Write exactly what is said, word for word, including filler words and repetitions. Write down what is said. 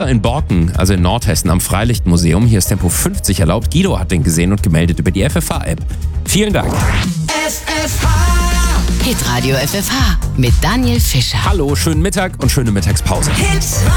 Fünfer in Borken, also in Nordhessen, am Freilichtmuseum. Hier ist Tempo fünfzig erlaubt. Guido hat den gesehen und gemeldet über die F F H-App. Vielen Dank. F F H. Hitradio F F H mit Daniel Fischer. Hallo, schönen Mittag und schöne Mittagspause. Hitradio.